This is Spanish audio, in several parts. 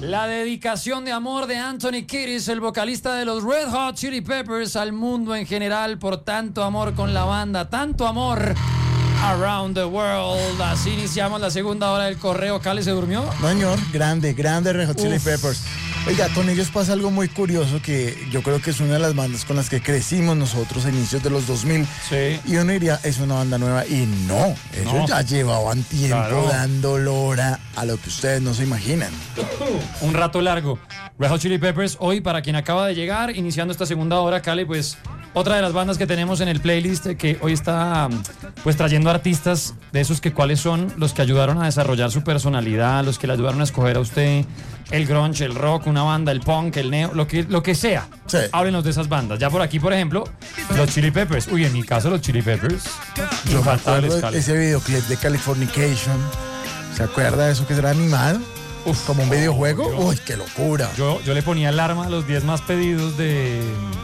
La dedicación de amor de Anthony Kiedis, el vocalista de los Red Hot Chili Peppers, al mundo en general por tanto amor con la banda, tanto amor around the world. Así iniciamos la segunda hora del correo. ¿Cali se durmió? No, señor, grande Red Hot Chili Peppers. Oiga, con ellos pasa algo muy curioso que yo creo que es una de las bandas con las que crecimos nosotros a inicios de los 2000. Sí. Y uno diría, es una banda nueva. Y no, ellos ya llevaban tiempo dando lora a lo que ustedes no se imaginan. Un rato largo. Red Hot Chili Peppers, hoy para quien acaba de llegar, iniciando esta segunda hora, Cali, pues otra de las bandas que tenemos en el playlist que hoy está pues trayendo artistas de esos que cuáles son los que ayudaron a desarrollar su personalidad, los que le ayudaron a escoger a usted el grunge, el rock, una banda, el punk, el neo, lo que sea. Sí. Háblenos de esas bandas. Ya por aquí, por ejemplo, los Chili Peppers. Uy, en mi caso los Chili Peppers. Yo me acuerdo Infaltables, ese videoclip de Californication. ¿Se acuerda de eso que era animado? Como un videojuego. Uy, qué locura. Yo le ponía alarma a los 10 más pedidos de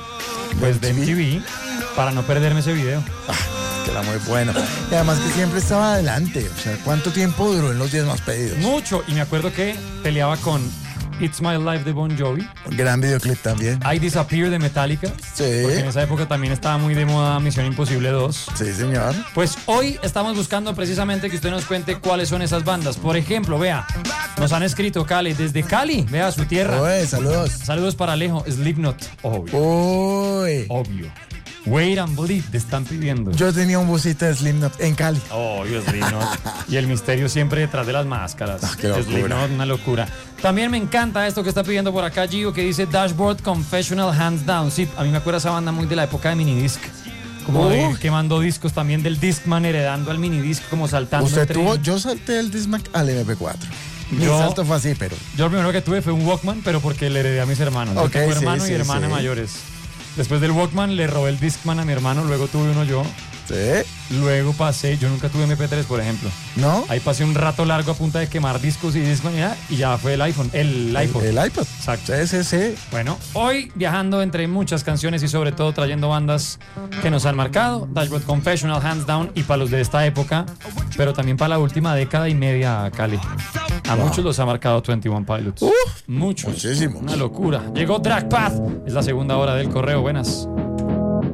MTV para no perderme ese video. Que era muy bueno. Y además que siempre estaba adelante. O sea, ¿cuánto tiempo duró en los 10 más pedidos? Mucho. Y me acuerdo que peleaba con It's My Life de Bon Jovi. Un gran videoclip también. I Disappear de Metallica. Sí. Porque en esa época también estaba muy de moda Misión Imposible 2. Sí, señor. Pues hoy estamos buscando precisamente que usted nos cuente cuáles son esas bandas. Por ejemplo, vea, nos han escrito Cali, desde Cali, vea su tierra. Uy, saludos. Saludos para Alejo, Slipknot, obvio. Uy. Obvio. Wait and Bleed, te están pidiendo. Yo tenía un busito de Slipknot en Cali. Obvio, Slipknot. Y el misterio siempre detrás de las máscaras. Qué locura. Slipknot, una locura. También me encanta esto que está pidiendo por acá Gio, que dice Dashboard Confessional Hands Down. Sí, a mí me acuerda esa banda muy de la época de Minidisc. Como de quemando discos, también del Discman heredando al Minidisc, como saltando. ¿Usted tuvo? Yo salté del Discman al MP4. Mi salto fue así, pero... Yo lo primero que tuve fue un Walkman, pero porque le heredé a mis hermanos. Yo tengo hermano y hermana mayores. Después del Walkman le robé el Discman a mi hermano, luego tuve uno yo. Sí. Luego pasé, yo nunca tuve MP3, por ejemplo. ¿No? Ahí pasé un rato largo a punta de quemar discos y Discman y ya fue el iPhone. El iPod. El iPod. Exacto. Sí. Bueno, hoy viajando entre muchas canciones y sobre todo trayendo bandas que nos han marcado. Dashboard Confessional, Hands Down y para los de esta época, pero también para la última década y media, Cali. A muchos los ha marcado 21 Pilots. Muchos. Muchísimos. Una locura. Llegó Drag Path. Es la segunda hora del correo. Buenas.